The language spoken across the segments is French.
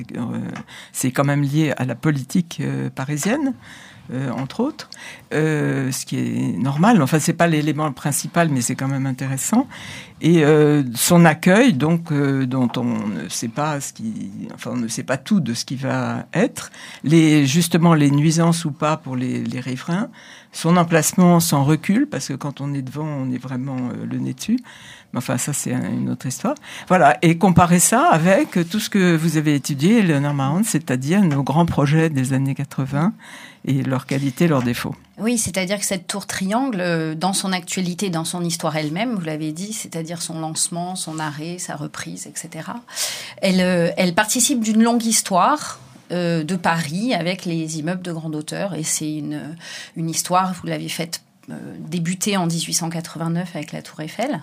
c'est quand même lié à la politique parisienne. Entre autres, ce qui est normal. Enfin, c'est pas l'élément principal, mais c'est quand même intéressant. Et son accueil, donc, dont on ne sait pas on ne sait pas tout de ce qui va être. Justement, les nuisances ou pas pour les riverains. Son emplacement sans recul, parce que quand on est devant, on est vraiment le nez dessus. Mais enfin, ça, c'est une autre histoire. Voilà. Et comparer ça avec tout ce que vous avez étudié, Léonard Marantz, c'est-à-dire nos grands projets des années 80 et leurs qualités, leurs défauts. Oui, c'est-à-dire que cette tour triangle, dans son actualité, dans son histoire elle-même, vous l'avez dit, c'est-à-dire son lancement, son arrêt, sa reprise, etc., elle participe d'une longue histoire de Paris avec les immeubles de grande hauteur. Et c'est une histoire, vous l'avez faite débuter en 1889 avec la Tour Eiffel.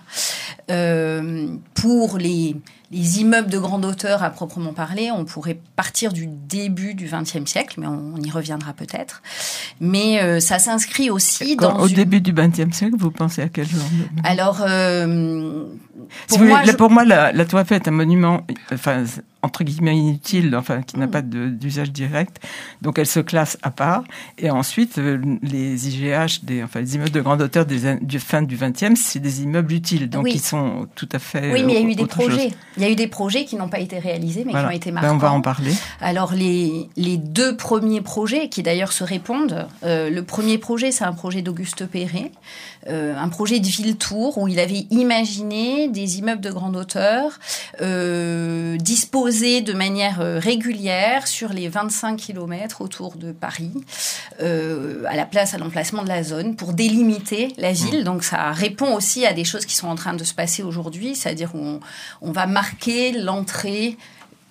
Pour les immeubles de grande hauteur à proprement parler, on pourrait partir du début du XXe siècle, mais on y reviendra peut-être. Mais ça s'inscrit aussi au début du XXe siècle, vous pensez à quel genre de... Alors, pour moi, la Tour Eiffel est un monument, enfin, entre guillemets inutile, enfin, qui n'a pas d'usage direct. Donc, elle se classe à part. Et ensuite, les IGH, les immeubles de grande hauteur du fin du XXe, c'est des immeubles utiles. Donc, ils sont tout à fait. Oui, mais il y a eu des projets. Il y a eu des projets qui n'ont pas été réalisés, mais qui ont été marquants. On va en parler. Alors, les deux premiers projets, qui d'ailleurs se répondent, le premier projet, c'est un projet d'Auguste Perret, un projet de ville-tour, où il avait imaginé des immeubles de grande hauteur disposés de manière régulière sur les 25 km autour de Paris, à l'emplacement de la zone, pour délimiter la ville. Donc, ça répond aussi à des choses qui sont en train de se passer aujourd'hui, c'est-à-dire on va marquer l'entrée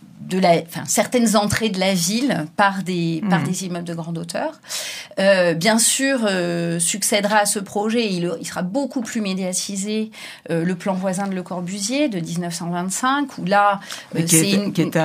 certaines entrées de la ville par des immeubles de grande hauteur. Bien sûr, succédera à ce projet, il sera beaucoup plus médiatisé, le plan voisin de Le Corbusier de 1925, où là, qui est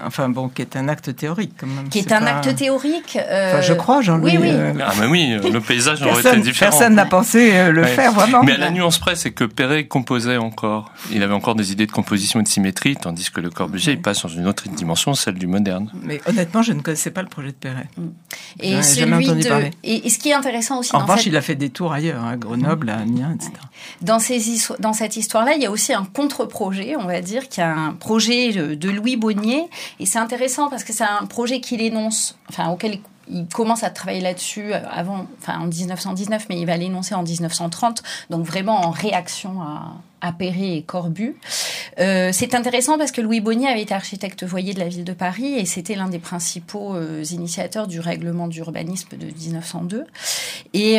un acte théorique quand même. Qui est un acte théorique. Je crois, Jean-Louis. Oui. Mais oui, le paysage aurait été différent. Personne n'a pensé le faire vraiment. Mais à la nuance près, c'est que Perret composait encore. Il avait encore des idées de composition et de symétrie, tandis que Le Corbusier, il passe dans une autre dimension, celle du moderne. Mais honnêtement, je ne connaissais pas le projet de Perret. Et jamais entendu parler. Et ce qui est intéressant aussi... En revanche, il a fait des tours ailleurs, à Grenoble, à Amiens, etc. Dans cette histoire-là, il y a aussi un contre-projet, on va dire, qui est un projet de Louis Bonnier. Et c'est intéressant parce que c'est un projet qu'il énonce, auquel il commence à travailler là-dessus en 1919, mais il va l'énoncer en 1930, donc vraiment en réaction à Perret et Corbu. C'est intéressant parce que Louis Bonnier avait été architecte voyer de la ville de Paris et c'était l'un des principaux initiateurs du règlement d'urbanisme de 1902. Et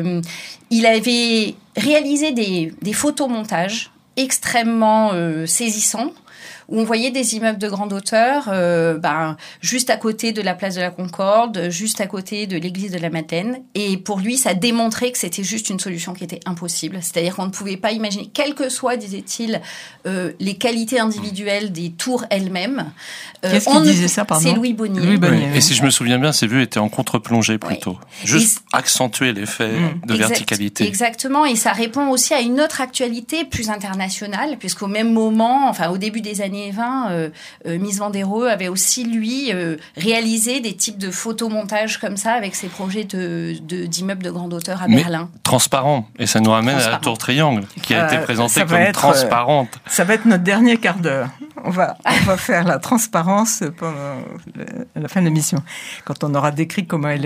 il avait réalisé des photomontages extrêmement saisissants, où on voyait des immeubles de grande hauteur, juste à côté de la place de la Concorde, juste à côté de l'église de la Madeleine. Et pour lui, ça démontrait que c'était juste une solution qui était impossible. C'est-à-dire qu'on ne pouvait pas imaginer, quelles que soient, disait-il, les qualités individuelles des tours elles-mêmes. Qu'est-ce qui disait ça, pardon ? C'est Louis Bonnier. Oui. Et si je me souviens bien, ces vues étaient en contre-plongée plutôt. Juste accentuer l'effet de verticalité. Exactement. Et ça répond aussi à une autre actualité plus internationale, puisqu'au même moment, au début des années 20, Mies van der Rohe avait aussi, lui, réalisé des types de photomontages comme ça avec ses projets d'immeubles de grande hauteur à Berlin. Transparent. Et ça nous ramène à la tour triangle, qui a été présentée comme transparente. Ça va être notre dernier quart d'heure. On va faire la transparence pendant la fin de l'émission. Quand on aura décrit comment elle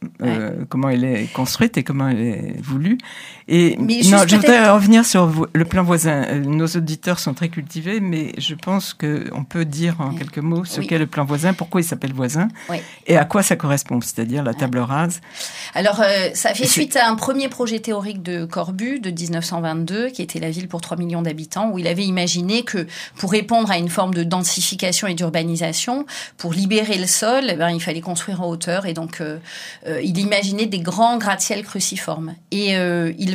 est construite et comment elle est voulue. Je voudrais revenir sur le plan voisin. Nos auditeurs sont très cultivés, mais je pense qu'on peut dire en quelques mots ce qu'est le plan voisin, pourquoi il s'appelle voisin, et à quoi ça correspond, c'est-à-dire la table rase. Alors, ça fait suite à un premier projet théorique de Corbu de 1922, qui était la ville pour 3 millions d'habitants, où il avait imaginé que pour répondre à une forme de densification et d'urbanisation, pour libérer le sol, il fallait construire en hauteur, et donc il imaginait des grands gratte-ciel cruciformes. Et il va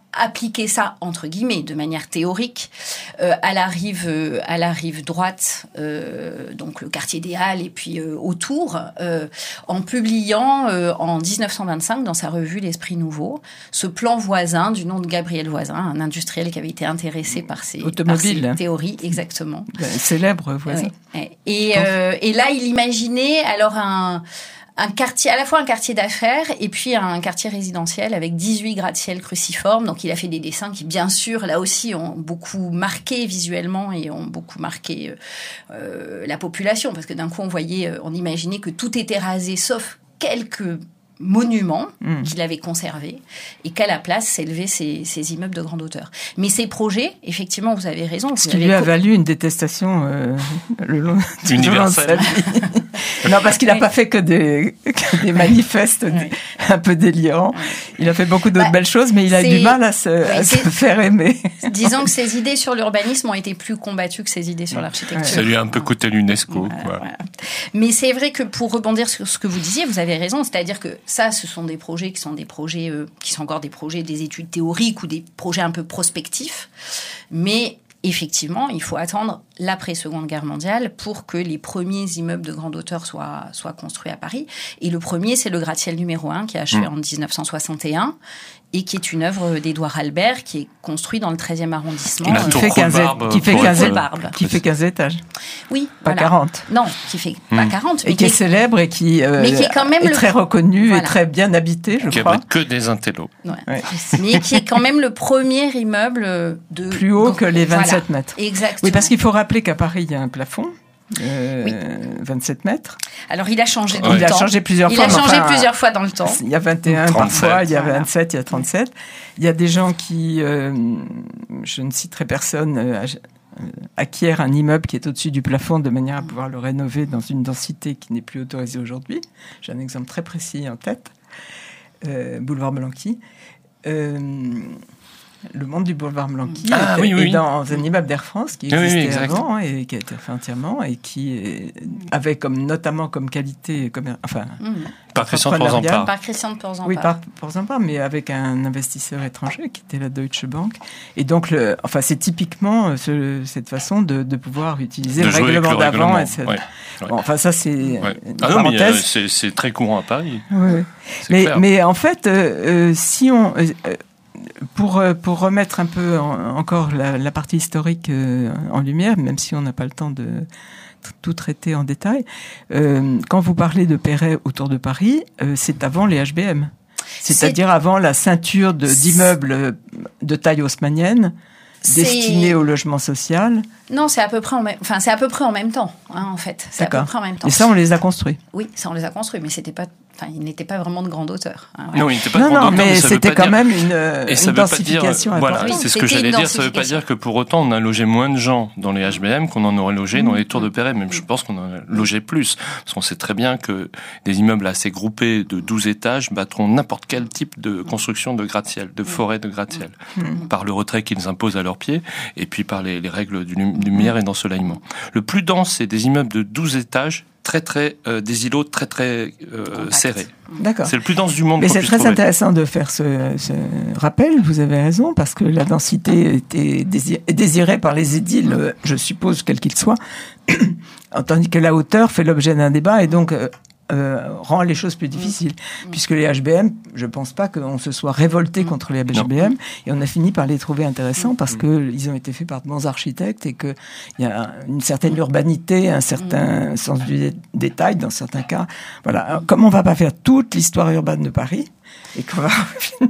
appliquer ça entre guillemets de manière théorique à la rive droite, donc le quartier des Halles et puis autour, en publiant en 1925 dans sa revue L'Esprit Nouveau ce plan Voisin du nom de Gabriel Voisin, un industriel qui avait été intéressé par ces théories, exactement. Célèbre Voisin. Ouais. Et là il imaginait alors un quartier, à la fois un quartier d'affaires et puis un quartier résidentiel avec 18 gratte-ciel cruciformes. Donc, il a fait des dessins qui, bien sûr, là aussi, ont beaucoup marqué visuellement et ont beaucoup marqué la population. Parce que d'un coup, on imaginait que tout était rasé, sauf quelques monuments qu'il avait conservés et qu'à la place s'élevaient ces immeubles de grande hauteur. Mais ces projets, effectivement, vous avez raison. Ce qui lui a valu une détestation le long de sa vie. Non, parce qu'il n'a pas fait que des manifestes un peu délirants. Il a fait beaucoup d'autres belles choses, mais il a du mal à se faire aimer. Disons que ses idées sur l'urbanisme ont été plus combattues que ses idées sur l'architecture. Ça lui a un peu coûté l'UNESCO. Voilà. Mais c'est vrai que pour rebondir sur ce que vous disiez, vous avez raison. C'est-à-dire que ça, ce sont des projets qui sont encore des projets, des études théoriques ou des projets un peu prospectifs. Mais effectivement, il faut attendre l'après-Seconde Guerre mondiale pour que les premiers immeubles de grande hauteur soient construits à Paris. Et le premier, c'est le gratte-ciel numéro 1 qui est achevé en 1961 et qui est une œuvre d'Édouard Albert qui est construit dans le 13e arrondissement. Qui fait 15 étages. Oui, pas 40. Non, qui fait pas 40. Et qui est célèbre et qui est quand même très reconnu et très bien habité, je crois. Qui abrite que des intellos. Ouais. Mais qui est quand même le premier immeuble plus haut que les 27 mètres. Exactement. Oui, parce qu'il faut rappeler qu'à Paris, il y a un plafond. 27 mètres. Alors, il a changé dans le temps. Il a changé plusieurs fois. Il a changé plusieurs fois dans le temps. Il y a 21 parfois, il y a 27, il y a 37. Il y a des gens qui, je ne citerai personne, acquièrent un immeuble qui est au-dessus du plafond de manière à pouvoir le rénover dans une densité qui n'est plus autorisée aujourd'hui. J'ai un exemple très précis en tête. Boulevard Blanqui. Le monde du boulevard Blanqui est dans un immeuble d'Air France qui existait avant et qui a été fait entièrement et qui avait notamment comme qualité par Christian de Porzampar. Par Christian de Porzampar. Oui, par Porzampar, mais avec un investisseur étranger qui était la Deutsche Bank. Et donc, c'est typiquement cette façon de pouvoir utiliser le règlement d'avant. Bon, ça, c'est une parenthèse. C'est très courant à Paris. Oui. Mais en fait, si on... Pour remettre un peu encore la partie historique en lumière, même si on n'a pas le temps de tout traiter en détail, quand vous parlez de Perret autour de Paris, c'est avant les HBM. C'est-à-dire avant la ceinture d'immeubles de taille haussmannienne destinés au logement social. Non, c'est à peu près en même temps, en fait. C'est à peu près en même temps. Et ça, on les a construits. Oui, ça, on les a construits, mais il n'était pas vraiment de grande hauteur. Non, il n'était pas de grande hauteur, mais c'était quand même une densification importante. Voilà, c'est ce que j'allais dire. Ça ne veut pas dire que pour autant, on a logé moins de gens dans les HBM qu'on en aurait logé dans les tours de Perret. Même je pense qu'on en a logé plus. Parce qu'on sait très bien que des immeubles assez groupés de 12 étages battront n'importe quel type de construction de gratte-ciel, de forêt de gratte-ciel. Par le retrait qu'ils imposent à leurs pieds et puis par les règles du lumière et d'ensoleillement. Le plus dense, c'est des immeubles de 12 étages, des îlots très serrés. D'accord. C'est le plus dense du monde. Mais c'est très intéressant de faire ce rappel, vous avez raison, parce que la densité était désirée par les édiles, je suppose, quel qu'il soit, tandis que la hauteur fait l'objet d'un débat et donc rend les choses plus difficiles. Puisque les HBM, je pense pas qu'on se soit révolté contre les HBM, et on a fini par les trouver intéressants parce que ils ont été faits par de bons architectes et que il y a une certaine urbanité, un certain sens du détail dans certains cas. Voilà. Alors, comme on va pas faire toute l'histoire urbaine de Paris et qu'on va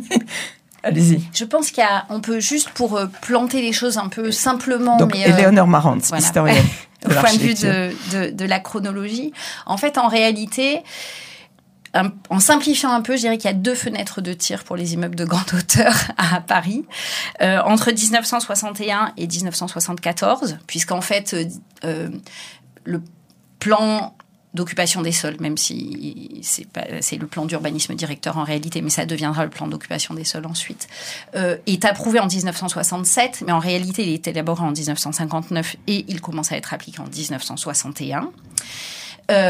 allez-y. Je pense on peut juste pour planter les choses un peu simplement. Donc, Éléonore Marantz, historienne. Au point de vue de la chronologie. En fait, en réalité, en simplifiant un peu, je dirais qu'il y a 2 fenêtres de tir pour les immeubles de grande hauteur à Paris, entre 1961 et 1974, puisqu'en fait, le plan d'occupation des sols, même si c'est le plan d'urbanisme directeur en réalité, mais ça deviendra le plan d'occupation des sols ensuite, est approuvé en 1967, mais en réalité il est élaboré en 1959 et il commence à être appliqué en 1961.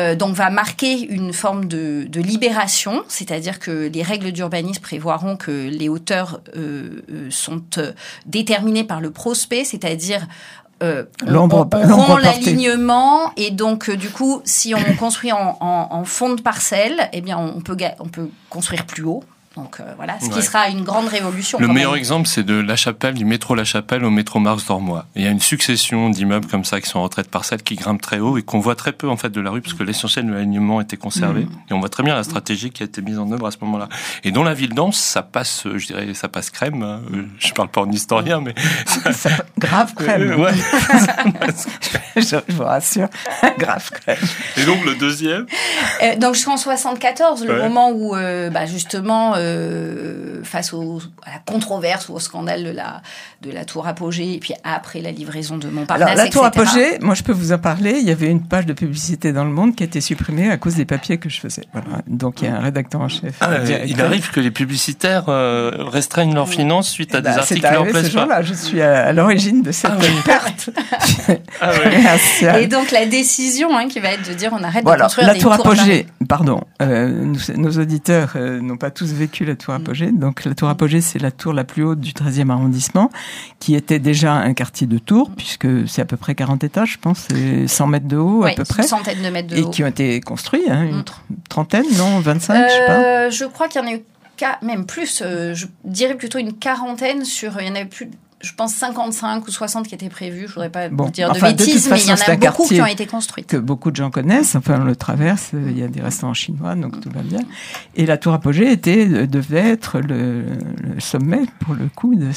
donc va marquer une forme de libération, c'est-à-dire que les règles d'urbanisme prévoiront que les hauteurs sont déterminées par le prospect, c'est-à-dire on rend l'alignement, et donc du coup, si on construit en fond de parcelle, eh bien on peut construire plus haut. Donc voilà, ce qui sera une grande révolution. Le meilleur exemple, c'est de La Chapelle, du métro La Chapelle au métro Marx-Dormois. Il y a une succession d'immeubles comme ça qui sont en retrait de parcelles, qui grimpent très haut et qu'on voit très peu en fait de la rue, parce que l'essentiel de l'alignement était conservé. Et on voit très bien la stratégie qui a été mise en œuvre à ce moment-là. Et dans la ville dense, ça passe, je dirais, ça passe crème. Je parle pas en historien, mais grave crème. Ouais. je vous rassure, grave crème. Et donc le deuxième. Donc jusqu'en 74, le moment où justement face à la controverse ou au scandale de la tour Apogée, et puis après la livraison de Montparnasse, alors, la tour etc. Apogée, moi je peux vous en parler, il y avait une page de publicité dans Le Monde qui a été supprimée à cause des papiers que je faisais. Voilà. Donc il y a un rédacteur en chef. Il arrive que les publicitaires restreignent leurs finances suite à des articles qui leur plaisent pas. Là, je suis à l'origine de cette perte. Et donc la décision qui va être de dire on arrête de construire la des tour tours Apogée. Pardon, nos auditeurs n'ont pas tous vécu la tour Apogée. Donc la tour Apogée, c'est la tour la plus haute du 13e arrondissement, qui était déjà un quartier de tours, puisque c'est à peu près 40 étages, je pense, et 100 mètres de haut à peu près. Une centaine de mètres de haut. Et qui ont été construits, une trentaine, non, 25, je sais pas. Je crois qu'il y en a eu même plus, je dirais plutôt une quarantaine il y en avait plus, je pense 55 ou 60 qui étaient prévus, je voudrais pas vous dire de bêtises, mais il y en a beaucoup qui ont été construites. Que beaucoup de gens connaissent, enfin on le traverse, il y a des restaurants chinois, donc tout va bien. Et la tour Apogée devait être le sommet, pour le coup, de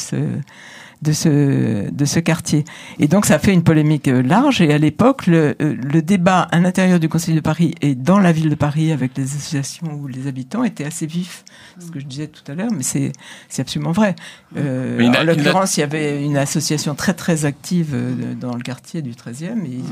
ce quartier. Et donc ça a fait une polémique large, et à l'époque le débat à l'intérieur du Conseil de Paris et dans la ville de Paris avec les associations ou les habitants était assez vif. Ce que je disais tout à l'heure, mais c'est absolument vrai. En l'occurrence, il y avait une association très très active dans le quartier du 13e, et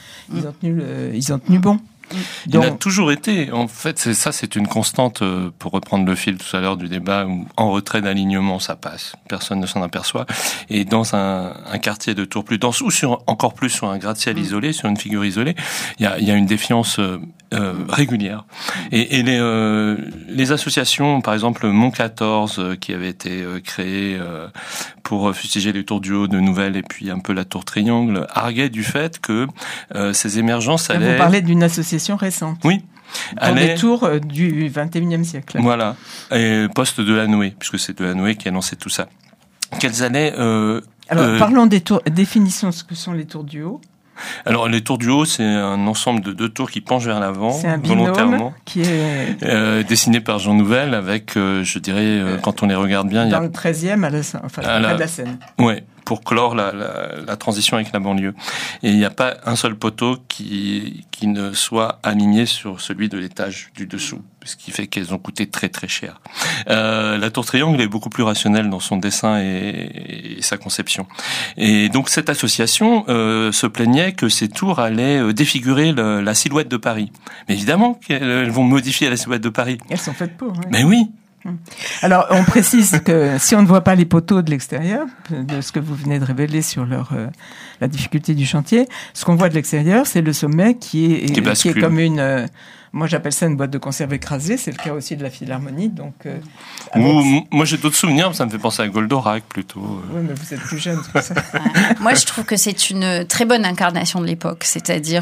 ils ont tenu bon. Il a toujours été, en fait, c'est une constante, pour reprendre le fil tout à l'heure du débat, où en retrait d'alignement, ça passe. Personne ne s'en aperçoit. Et dans un quartier de tours plus dense, ou encore plus sur un gratte-ciel isolé, sur une figure isolée, il y a une défiance régulière. Et les associations, par exemple Mont 14, qui avait été créée pour fustiger les tours du haut de Nouvelle et puis un peu la tour Triangle, arguaient du fait que ces émergences allaient... Vous parlez d'une association récente. Oui. Dans des tours du 21e siècle. Voilà. Et poste Delanoë, puisque c'est Delanoë qui a lancé tout ça. Qu'elles allaient... Alors, parlons des tours, définissons ce que sont les tours du haut. Alors, les tours du haut, c'est un ensemble de 2 tours qui penchent vers l'avant, c'est un binôme volontairement, qui est dessiné par Jean Nouvel, avec, je dirais, quand on les regarde bien, dans le 13e, près de la Seine. Ouais, pour clore la transition avec la banlieue. Et il n'y a pas un seul poteau qui ne soit aligné sur celui de l'étage du dessous, ce qui fait qu'elles ont coûté très très cher. La tour Triangle est beaucoup plus rationnelle dans son dessin et sa conception. Et donc cette association se plaignait que ces tours allaient défigurer la silhouette de Paris. Mais évidemment qu'elles vont modifier la silhouette de Paris. Elles sont faites pour. Oui. Mais oui. Alors, on précise que si on ne voit pas les poteaux de l'extérieur, de ce que vous venez de révéler sur la difficulté du chantier, ce qu'on voit de l'extérieur, c'est le sommet qui est comme une... moi, j'appelle ça une boîte de conserve écrasée. C'est le cas aussi de la Philharmonie. Donc, moi, j'ai d'autres souvenirs. Ça me fait penser à Goldorak, plutôt. Oui, mais vous êtes plus jeune, c'est pour ça. Moi, je trouve que c'est une très bonne incarnation de l'époque. C'est-à-dire,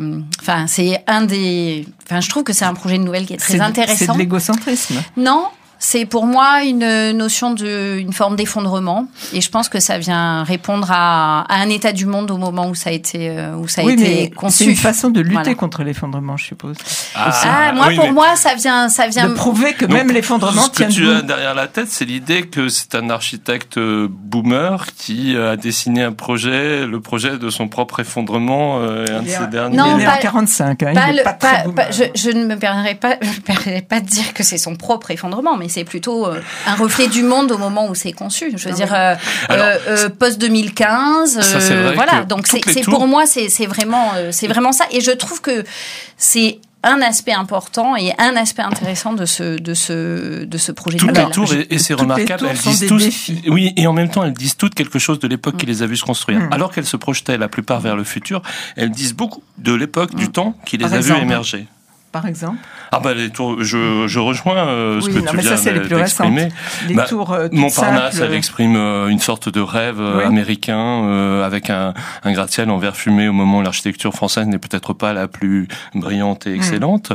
je trouve que c'est un projet de nouvelle qui est très intéressant. C'est de l'égocentrisme. Non. C'est pour moi une notion une forme d'effondrement, et je pense que ça vient répondre à un état du monde au moment où ça a été conçu. C'est une façon de lutter contre l'effondrement, je suppose. Pour moi, ça vient de prouver que même l'effondrement tient debout. Ce que tu as derrière la tête, c'est l'idée que c'est un architecte boomer qui a dessiné le projet de son propre effondrement, un de ses derniers. Non, il est en 45. Je ne me permettrai pas de dire que c'est son propre effondrement, mais c'est plutôt un reflet du monde au moment où c'est conçu. Je veux dire, post 2015. Ça, c'est vrai, voilà. Donc pour moi, c'est vraiment ça. Et je trouve que c'est un aspect important et un aspect intéressant de ce projet. Toutes les tours, et c'est remarquable, elles disent tous, oui, et en même temps, elles disent toutes quelque chose de l'époque qui les a vues se construire. Alors qu'elles se projetaient la plupart vers le futur, elles disent beaucoup de l'époque, du temps qui les a vues émerger. Par exemple? Les tours, je rejoins ce que tu viens d'exprimer. Les tours Montparnasse, simples. elle exprime une sorte de rêve américain avec un gratte-ciel en verre fumé au moment où l'architecture française n'est peut-être pas la plus brillante et excellente.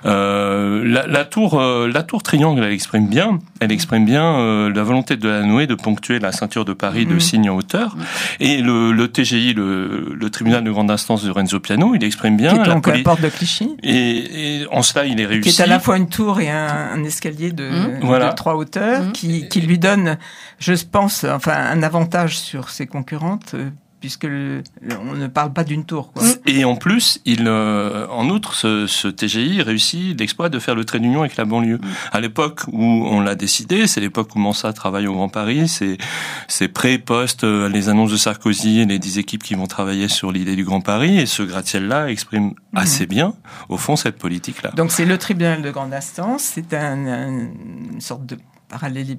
La tour triangle, elle exprime bien la volonté de Delanoë de ponctuer la ceinture de Paris de signes en hauteur. Et le TGI, le tribunal de grande instance de Renzo Piano, il exprime bien qui est donc la porte de Clichy. Et en cela, il est réussi. Qui est à la fois une tour et un escalier de 3 hauteurs, qui lui donne, je pense, un avantage sur ses concurrentes, puisque on ne parle pas d'une tour, quoi. Et en plus, en outre, ce TGI réussit l'exploit de faire le trait d'union avec la banlieue. À l'époque où on l'a décidé, c'est l'époque où Mansa travaille au Grand Paris, c'est pré-post les annonces de Sarkozy et les 10 équipes qui vont travailler sur l'idée du Grand Paris, et ce gratte-ciel-là exprime assez bien, au fond, cette politique-là. Donc c'est le tribunal de grande instance, c'est une sorte de parallèle,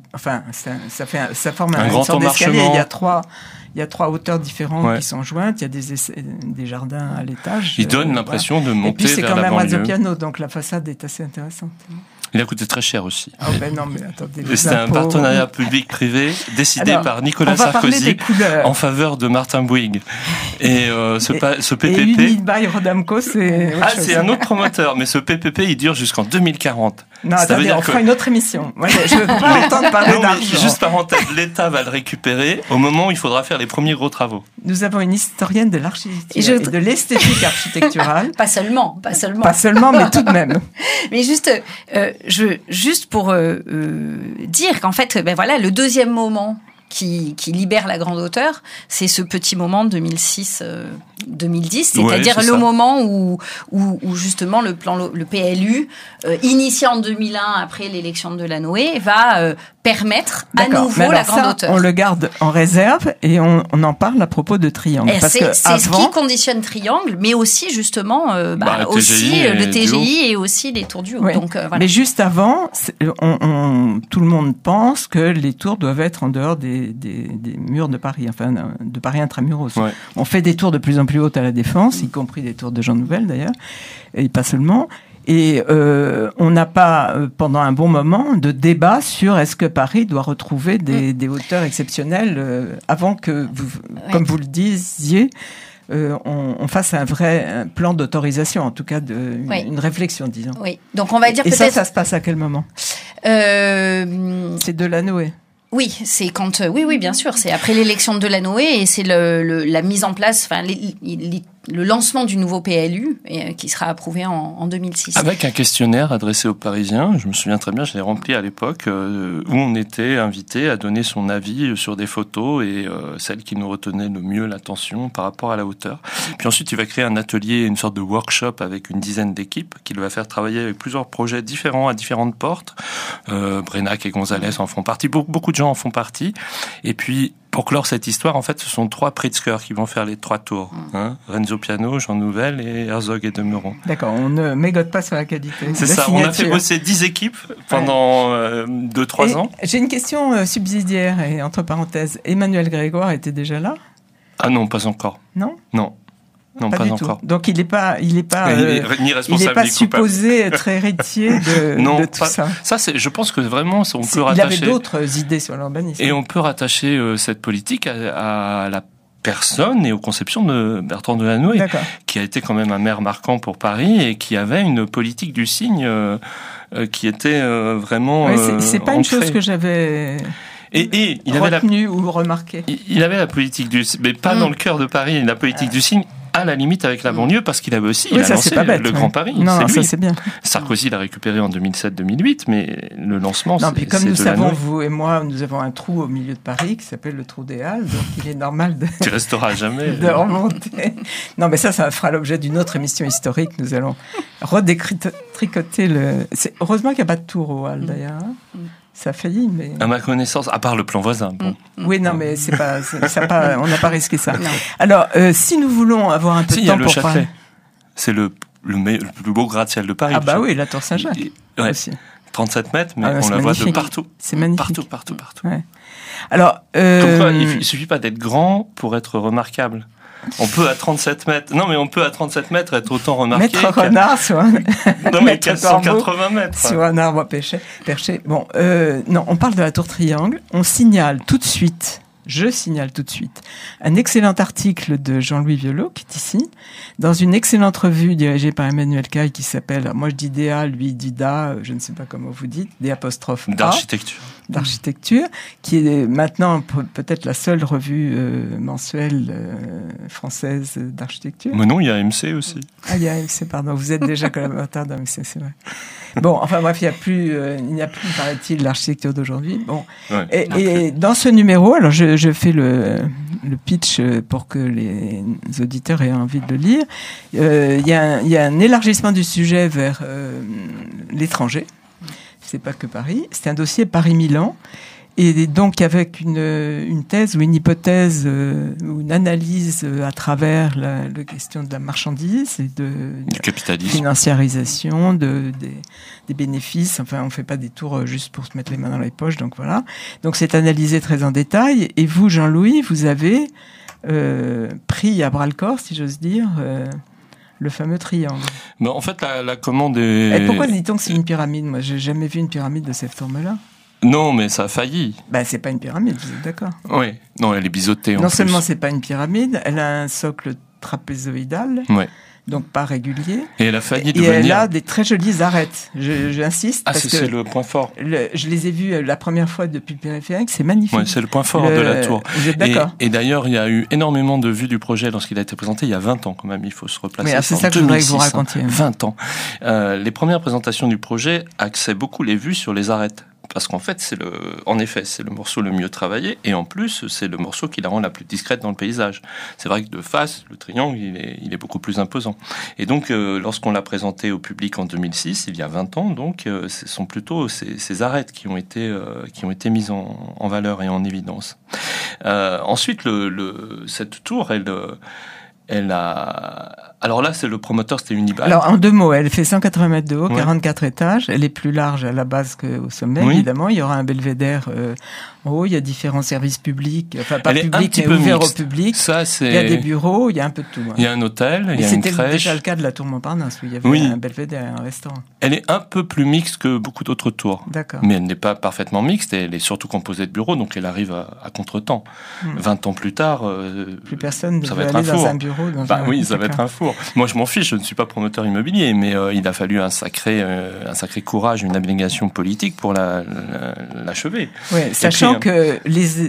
ça forme un une sorte d'escalier. Il y a 3 hauteurs différentes qui sont jointes. Il y a des jardins à l'étage. Il donne l'impression de monter vers la banlieue. Et puis c'est quand même Renzo Piano, donc la façade est assez intéressante. Il a coûté très cher aussi. Non, mais attendez. C'était un partenariat public-privé décidé par Nicolas Sarkozy en faveur de Martin Bouygues. Et ce PPP. Et Unit by Rodamco, c'est. C'est un autre promoteur, mais ce PPP, il dure jusqu'en 2040. Non, attendez, on fera une autre émission. Je veux pas entendre parler d'argent. Juste parenthèse, l'État va le récupérer au moment où il faudra faire les premiers gros travaux. Nous avons une historienne de l'architecture et de l'esthétique architecturale. Pas seulement. Pas seulement, mais tout de même. Mais juste pour dire qu'en fait, le deuxième moment qui libère la grande hauteur, c'est ce petit moment 2006-2010, c'est-à-dire le moment où justement le PLU, initié en 2001 après l'élection de Delanoë, va permettre à nouveau la grande hauteur. On le garde en réserve et on en parle à propos de Triangle. C'est ce qui conditionne Triangle, mais aussi justement le TGI et aussi les tours du haut. Oui. Donc, voilà. Mais juste avant, tout le monde pense que les tours doivent être en dehors des murs de Paris, de Paris intramuros. Ouais. On fait des tours de plus en plus hautes à la Défense, y compris des tours de Jean Nouvel d'ailleurs, et pas seulement. Et on n'a pas, pendant un bon moment, de débat sur est-ce que Paris doit retrouver des hauteurs exceptionnelles avant que, comme vous le disiez, on fasse un vrai plan d'autorisation, en tout cas une réflexion, disons. Oui. Donc on va dire et peut-être. Ça se passe à quel moment C'est Delanoë. Oui, c'est quand oui bien sûr, c'est après l'élection de Delanoë et c'est la mise en place, le lancement du nouveau PLU qui sera approuvé en 2006. Avec un questionnaire adressé aux Parisiens, je me souviens très bien, je l'ai rempli à l'époque, où on était invité à donner son avis sur des photos et celle qui nous retenait le mieux l'attention par rapport à la hauteur. Puis ensuite, il va créer un atelier, une sorte de workshop avec une dizaine d'équipes qui va faire travailler avec plusieurs projets différents à différentes portes. Brenac et Gonzalez en font partie, beaucoup de gens en font partie. Et puis, pour clore cette histoire, en fait, ce sont 3 Pritzker qui vont faire les 3 tours. Renzo Piano, Jean Nouvel et Herzog et de Meuron. D'accord, on ne mégote pas sur la qualité. C'est ça, on a fait bosser 10 équipes pendant 2-3 ans. J'ai une question subsidiaire et entre parenthèses. Emmanuel Grégoire était déjà là ? Ah non, pas encore. Non ? Non. Non, pas encore. Tout. Donc il n'est pas ni responsable, supposé être héritier de tout ça. Ça, je pense que vraiment, on peut rattacher. Il avait d'autres idées sur l'urbanisme. Et on peut rattacher cette politique à la personne et aux conceptions de Bertrand Delanoë, qui a été quand même un maire marquant pour Paris et qui avait une politique du signe qui était vraiment. Oui, c'est pas une chose que j'avais. Et il avait retenu ou remarqué. Il avait la politique du, mais pas dans le cœur de Paris, la politique du signe. À la limite avec la banlieue, parce qu'il avait aussi il a lancé le Grand Paris. Non, c'est lui. Ça c'est bien. Sarkozy l'a récupéré en 2007-2008, mais le lancement, non, puis comme nous savons, vous et moi, nous avons un trou au milieu de Paris qui s'appelle le trou des Halles, donc il est normal Tu resteras jamais. de remonter. Non, mais ça fera l'objet d'une autre émission historique. Nous allons redétricoter heureusement qu'il n'y a pas de tour aux Halles, d'ailleurs. Ça a failli, mais... À ma connaissance, à part le plan voisin. Bon. Oui, non, mais on n'a pas risqué ça. Non. Alors, si nous voulons avoir un peu de temps pour parler... C'est le le plus beau gratte-ciel de Paris. Ah bah oui, la Tour Saint-Jacques. Ouais, aussi. 37 mètres, mais on la voit de partout. C'est magnifique. Partout. Ouais. Alors, comme quoi, il suffit pas d'être grand pour être remarquable. On peut à 37 mètres. Non, mais on peut à 37 mètres être autant remarqué. Maître renard sur un. Non, mais 480 mètres. Sur un arbre perché. Bon, non, on parle de la tour Triangle. On signale tout de suite. Je signale tout de suite un excellent article de Jean-Louis Violot, qui est ici, dans une excellente revue dirigée par Emmanuel Caille, qui s'appelle, moi je dis DA, lui dit DA, je ne sais pas comment vous dites, D''A. D'architecture, qui est maintenant peut-être la seule revue mensuelle française d'architecture. Mais non, il y a MC aussi. Ah, il y a MC, pardon, vous êtes déjà collaborateur d'AMC, c'est vrai. Bon, enfin bref, il n'y a plus, paraît-il, l'architecture d'aujourd'hui. Bon, ouais, et dans ce numéro, alors je fais le pitch pour que les auditeurs aient envie de le lire. Il y a un élargissement du sujet vers l'étranger. C'est pas que Paris. C'est un dossier Paris-Milan. Et donc avec une thèse ou une hypothèse ou une analyse à travers la question de la marchandise et du capitalisme, financiarisation, des bénéfices. Enfin, on fait pas des tours juste pour se mettre les mains dans les poches. Donc voilà. Donc c'est analysé très en détail. Et vous, Jean-Louis, vous avez pris à bras le corps, si j'ose dire, le fameux triangle. Mais en fait, la commande est... Et pourquoi dit-on que c'est une pyramide ? Moi, j'ai jamais vu une pyramide de cette forme-là. Non, mais ça a failli. Ben, c'est pas une pyramide, vous êtes d'accord ? Oui, non, elle est biseautée. Non seulement c'est pas une pyramide, elle a un socle trapézoïdal. Ouais. Donc pas régulier. Et elle a failli devenir... Et elle a des très jolies arêtes. J'insiste. Ah, c'est le point fort. Je les ai vus la première fois depuis le périphérique, c'est magnifique. Ouais, c'est le point fort de la tour. Vous êtes d'accord ? Et d'ailleurs, il y a eu énormément de vues du projet lorsqu'il a été présenté il y a 20 ans quand même, il faut se replacer. Mais c'est ça que je voudrais que vous racontiez. 20 ans. Les premières présentations du projet axaient beaucoup les vues sur les arêtes. Parce qu'en fait, c'est le morceau le mieux travaillé, et en plus, c'est le morceau qui la rend la plus discrète dans le paysage. C'est vrai que de face, le triangle, il est beaucoup plus imposant. Et donc, lorsqu'on l'a présenté au public en 2006, il y a 20 ans, donc, ce sont plutôt ces arêtes qui ont été mises en valeur et en évidence. Ensuite, cette tour, elle a... Alors là, c'est le promoteur, c'était Unibail. Alors, en 2 mots, elle fait 180 mètres de haut, 44 étages. Elle est plus large à la base qu'au sommet, évidemment. Il y aura un belvédère en haut. Il y a différents services publics. Enfin, pas publics, mais ouverts au public. Ça, il y a des bureaux, il y a un peu de tout. Il y a un hôtel, il y a une crèche. C'était déjà le cas de la tour Montparnasse, où il y avait un belvédère et un restaurant. Elle est un peu plus mixte que beaucoup d'autres tours. D'accord. Mais elle n'est pas parfaitement mixte. Elle est surtout composée de bureaux, donc elle arrive à contre-temps. 20 ans plus tard, plus personne ne veut aller dans un bureau. Ça va être un four. Moi, je m'en fiche, je ne suis pas promoteur immobilier, mais il a fallu un sacré courage, une abnégation politique pour l'achever. Oui, sachant que les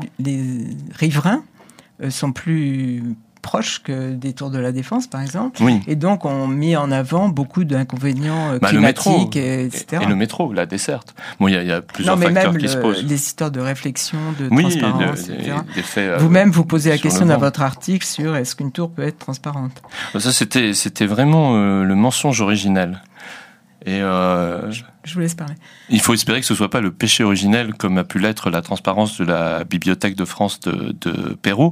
riverains sont plus proches que des tours de la Défense, par exemple. Oui. Et donc, ont mis en avant beaucoup d'inconvénients climatiques, etc. Et le métro, la desserte. Bon, il y a plusieurs facteurs qui se posent. Les histoires de réflexion, de transparence, etc. Vous-même, vous posez la question dans votre article sur est-ce qu'une tour peut être transparente ? Ça, c'était vraiment le mensonge originel. Et je vous laisse parler. Il faut espérer que ce soit pas le péché originel comme a pu l'être la transparence de la Bibliothèque de France de Perrault.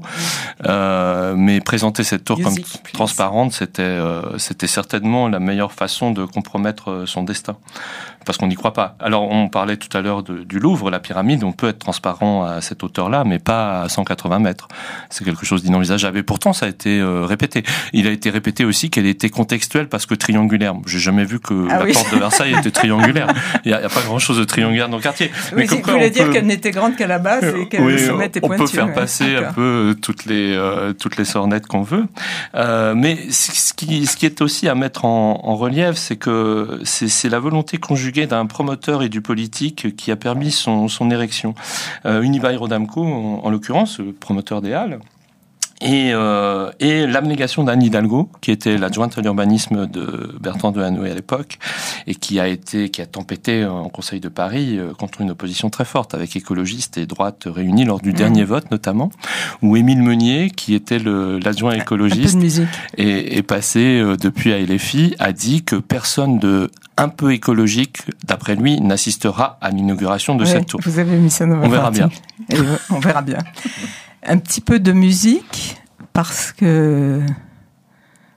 Mais présenter cette tour comme transparente, c'était certainement la meilleure façon de compromettre son destin. Parce qu'on n'y croit pas. Alors, on parlait tout à l'heure du Louvre, la pyramide, on peut être transparent à cette hauteur-là, mais pas à 180 mètres. C'est quelque chose d'inenvisageable. Et pourtant, ça a été répété. Il a été répété aussi qu'elle était contextuelle parce que triangulaire. J'ai jamais vu que porte de Versailles était triangulaire. Il y a pas grand-chose de triangulaire dans le quartier. Mais vous voulez dire qu'elle n'était grande qu'à la base et que le sommet était pointu. On peut faire passer un peu toutes les sornettes qu'on veut. Mais ce qui est aussi à mettre en relief, c'est que c'est la volonté conjuguée d'un promoteur et du politique qui a permis son érection. Unibail-Rodamco, en l'occurrence, le promoteur des Halles, et l'abnégation d'Anne Hidalgo, qui était l'adjointe à l'urbanisme de Bertrand Delanoë à l'époque, et qui a tempêté en Conseil de Paris contre une opposition très forte, avec écologistes et droite réunis lors du dernier vote, notamment, où Émile Meunier, qui était l'adjoint écologiste, est passé depuis à LFI, a dit que personne un peu écologique, d'après lui, n'assistera à l'inauguration de cette tour. Vous avez mis ça dans votre article. On verra bien. Un petit peu de musique, parce que